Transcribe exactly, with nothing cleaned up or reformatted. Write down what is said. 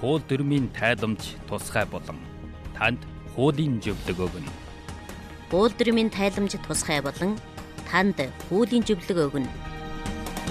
хуулдөрмийн тайламж тусгай болон танд хуулийн зөвлөг өгнө. Хуулдөрмийн тайламж тусгай болон танд хуулийн зөвлөг өгнө.